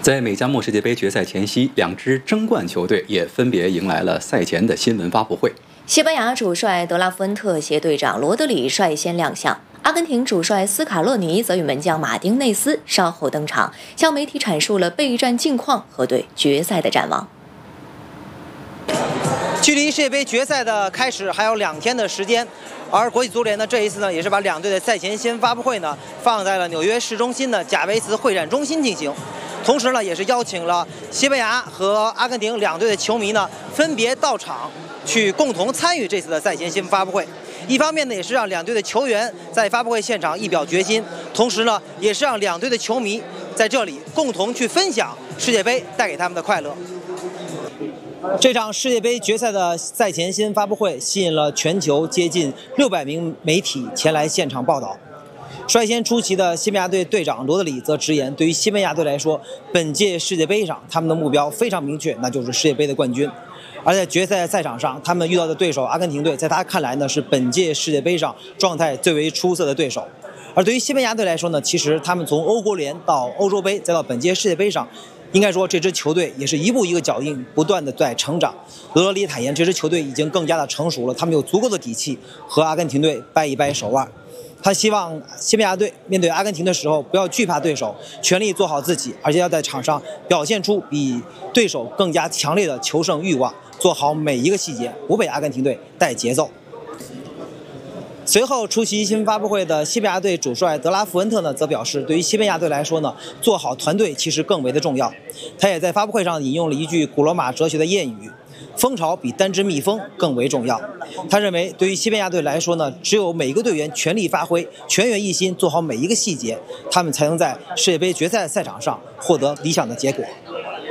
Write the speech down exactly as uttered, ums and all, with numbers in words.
在美加墨世界杯决赛前夕，两支争冠球队也分别迎来了赛前的新闻发布会。 西班牙主帅德拉夫恩特携队长罗德里率先亮相，阿根廷主帅斯卡洛尼则与门将马丁内斯稍后登场，向媒体阐述了备战近况和对决赛的展望。 距离世界杯决赛的开始还有两天的时间，而国际足联呢这一次呢也是把两队的赛前新闻发布会呢放在了纽约市中心的贾维茨会展中心进行，同时呢也是邀请了西班牙和阿根廷两队的球迷呢分别到场去共同参与这次的赛前新闻发布会。一方面呢也是让两队的球员在发布会现场一表决心，同时呢也是让两队的球迷在这里共同去分享世界杯带给他们的快乐。这场世界杯决赛的赛前新闻发布会吸引了全球接近六百名媒体前来现场报道。率先出席的西班牙队队长罗德里则直言，对于西班牙队来说，本届世界杯上他们的目标非常明确，那就是世界杯的冠军。而在决赛赛场上，他们遇到的对手阿根廷队，在他看来呢是本届世界杯上状态最为出色的对手。而对于西班牙队来说呢，其实他们从欧国联到欧洲杯再到本届世界杯上，应该说这支球队也是一步一个脚印不断的在成长。罗德里坦言，这支球队已经更加的成熟了，他们有足够的底气和阿根廷队掰一掰手腕。他希望西班牙队面对阿根廷的时候不要惧怕对手，全力做好自己，而且要在场上表现出比对手更加强烈的求胜欲望，做好每一个细节，不被阿根廷队带节奏。随后出席新闻发布会的西班牙队主帅德拉夫恩特呢，则表示，对于西班牙队来说呢，做好团队其实更为的重要。他也在发布会上引用了一句古罗马哲学的谚语：蜂巢比单只蜜蜂更为重要。他认为，对于西班牙队来说呢，只有每个队员全力发挥，全员一心，做好每一个细节，他们才能在世界杯决赛赛场上获得理想的结果。